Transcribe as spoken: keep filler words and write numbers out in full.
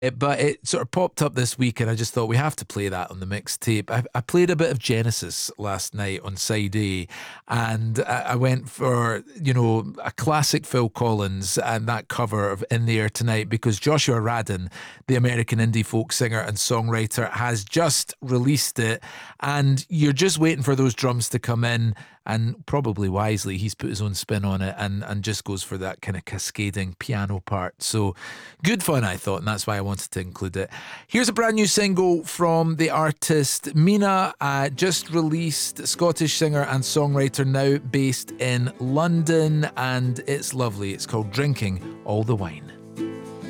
It, but it sort of popped up this week, and I just thought we have to play that on the mixtape. I, I played a bit of Genesis last night on side A, and I, I went for, you know, a classic Phil Collins and that cover of In the Air Tonight, because Joshua Radin, the American indie folk singer and songwriter, has just released it, and you're just waiting for those drums to come in, and probably wisely, he's put his own spin on it and, and just goes for that kind of cascading piano part. So good fun, I thought, and that's why I wanted to include it. Here's a brand new single from the artist Mina, uh, just released, Scottish singer and songwriter, now based in London, and it's lovely. It's called Drinking All the Wine.